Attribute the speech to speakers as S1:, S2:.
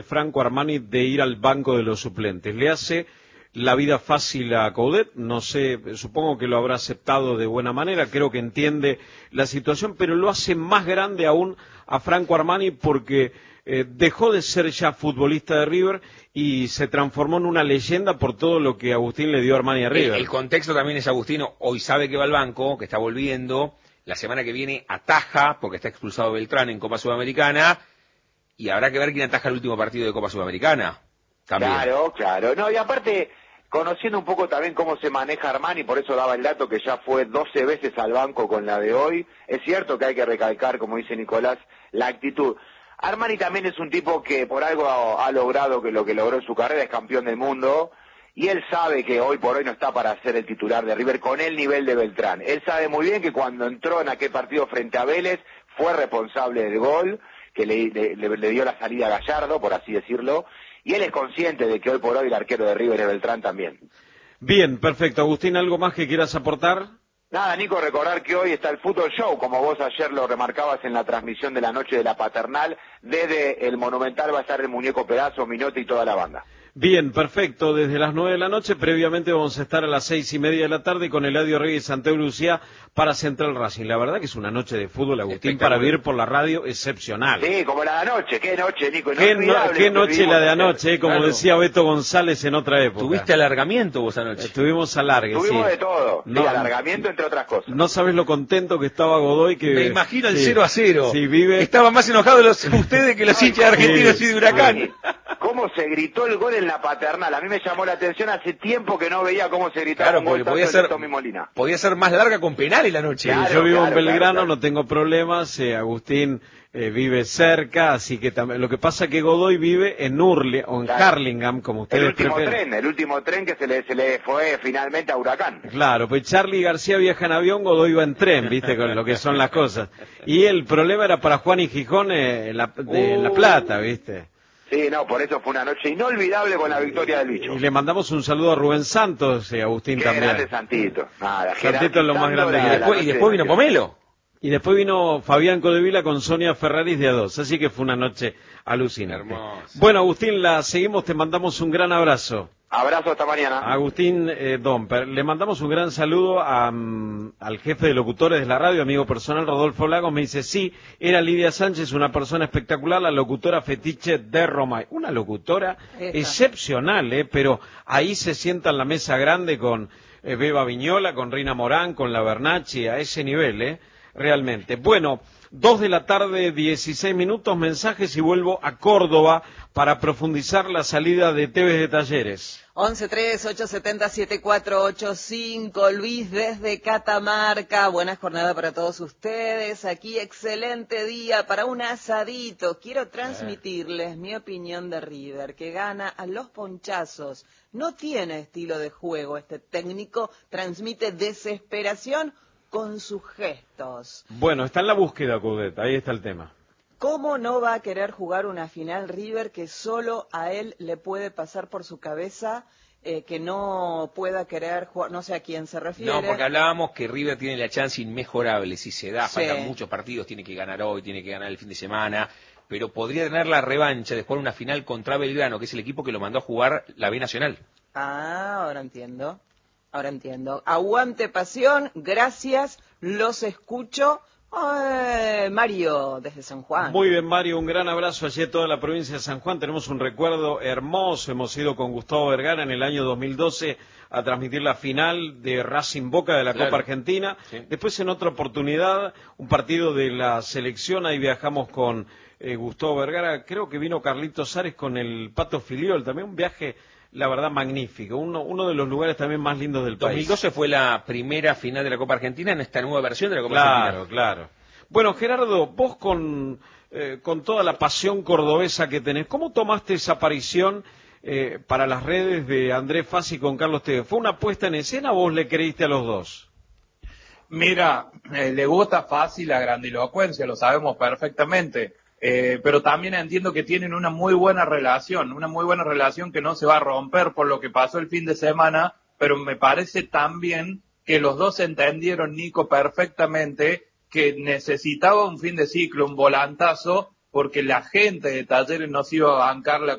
S1: Franco Armani de ir al banco de los suplentes. ¿Le hace la vida fácil a Coudet? No sé, supongo que lo habrá aceptado de buena manera, creo que entiende la situación, pero lo hace más grande aún a Franco Armani porque dejó de ser ya futbolista de River y se transformó en una leyenda por todo lo que Agustín le dio a Armani a River.
S2: El contexto también es Agustino, hoy sabe que va al banco, que está volviendo, la semana que viene ataja, porque está expulsado Beltrán en Copa Sudamericana, y habrá que ver quién ataja el último partido de Copa Sudamericana. También.
S3: Claro. No, y aparte, conociendo un poco también cómo se maneja Armani, por eso daba el dato que ya fue 12 veces al banco con la de hoy, es cierto que hay que recalcar, como dice Nicolás, la actitud. Armani también es un tipo que por algo ha logrado que lo que logró en su carrera, es campeón del mundo, y él sabe que hoy por hoy no está para ser el titular de River con el nivel de Beltrán. Él sabe muy bien que cuando entró en aquel partido frente a Vélez, fue responsable del gol, que le dio la salida a Gallardo, por así decirlo, y él es consciente de que hoy por hoy el arquero de River es Beltrán también.
S1: Bien, perfecto. Agustín, ¿algo más que quieras aportar?
S3: Nada, Nico, recordar que hoy está el Fútbol Show, como vos ayer lo remarcabas en la transmisión de la noche de la Paternal. Desde el Monumental va a estar el Muñeco Pedazo, Minotti y toda la banda.
S1: Bien, perfecto. Desde las 9 de la noche, previamente vamos a estar a las 6:30 de la tarde con Eladio Reyes y Santiago Lucía para Central Racing. La verdad que es una noche de fútbol, Agustín, para vivir por la radio excepcional.
S3: Sí, como la de anoche. Qué noche, Nico.
S1: Qué noche la de anoche, como decía Beto González en otra época.
S2: ¿Tuviste alargamiento vos anoche?
S1: Estuvimos alargue,
S3: Tuvimos
S1: sí.
S3: de todo.
S1: No,
S3: sí, alargamiento, entre otras cosas.
S1: No sabes lo contento que estaba Godoy. Que
S2: me imagino el 0-0.
S1: Sí, vive.
S2: Estaba más enojado ustedes que los hinchas argentinos y de Huracán.
S3: ¿Cómo se gritó el gol en la Paternal? A mí me llamó la atención, hace tiempo que no veía cómo se gritaba un gol tanto de Tommy Molina.
S2: Podía ser más larga con penal en la noche.
S1: Claro, yo vivo en Belgrano, no tengo problemas, Agustín vive cerca, así que también. Lo que pasa es que Godoy vive en o en Harlingham, como ustedes prefieren.
S3: El último tren que se le fue finalmente a Huracán.
S1: Claro, pues Charlie García viaja en avión, Godoy va en tren, viste, con lo que son las cosas. Y el problema era para Juan y Gijón en La Plata, viste.
S3: Sí, no, por eso fue una noche inolvidable con la victoria del bicho.
S1: Y le mandamos un saludo a Rubén Santos, Agustín, también.
S3: Qué grande Santito. Nada,
S1: Santito es lo más grande que
S2: y después vino Pomelo.
S1: Y después vino Fabián Codevila con Sonia Ferraris de A2, así que fue una noche alucinante.
S2: Hermoso.
S1: Bueno, Agustín, la seguimos, te mandamos un gran abrazo.
S3: Abrazo, hasta mañana.
S1: Agustín Domper, le mandamos un gran saludo al jefe de locutores de la radio, amigo personal, Rodolfo Lagos. Me dice, sí, era Lidia Sánchez, una persona espectacular, la locutora fetiche de Romay. Una locutora excepcional, pero ahí se sienta en la mesa grande con Beba Viñola, con Rina Morán, con la Bernacci, a ese nivel, realmente. Bueno, 2 de la tarde, 16 minutos, mensajes y vuelvo a Córdoba para profundizar la salida de Tevez de Talleres.
S4: 11-3-870-7485, Luis desde Catamarca, buena jornada para todos ustedes, aquí excelente día para un asadito, quiero transmitirles mi opinión de River, que gana a los ponchazos, no tiene estilo de juego, este técnico transmite desesperación con sus gestos.
S1: Bueno, está en la búsqueda, Coudet, ahí está el tema.
S4: ¿Cómo no va a querer jugar una final River que solo a él le puede pasar por su cabeza que no pueda querer jugar? No sé a quién se refiere.
S2: No, porque hablábamos que River tiene la chance inmejorable, si se da, faltan muchos partidos, tiene que ganar hoy, tiene que ganar el fin de semana, pero podría tener la revancha de jugar una final contra Belgrano, que es el equipo que lo mandó a jugar la B Nacional.
S4: Ah, ahora entiendo. Aguante pasión, gracias, los escucho. Mario, desde San Juan.
S1: Muy bien, Mario, un gran abrazo allí a toda la provincia de San Juan. Tenemos un recuerdo hermoso. Hemos ido con Gustavo Vergara en el año 2012 a transmitir la final de Racing Boca de la Copa Argentina. Sí. Después, en otra oportunidad, un partido de la selección. Ahí viajamos con Gustavo Vergara. Creo que vino Carlitos Ares con el Pato Filiol. También un viaje, la verdad, magnífico. Uno de los lugares también más lindos del país.
S2: 2012 fue la primera final de la Copa Argentina en esta nueva versión de la Copa Argentina.
S1: Claro. Bueno, Gerardo, vos con toda la pasión cordobesa que tenés, ¿cómo tomaste esa aparición para las redes de Andrés Fassi con Carlos Tevez? ¿Fue una puesta en escena o vos le creíste a los dos?
S5: Mira, le gusta Fassi la grandilocuencia, lo sabemos perfectamente. Pero también entiendo que tienen una muy buena relación que no se va a romper por lo que pasó el fin de semana, pero me parece también que los dos entendieron, Nico, perfectamente que necesitaba un fin de ciclo, un volantazo, porque la gente de Talleres no se iba a bancar la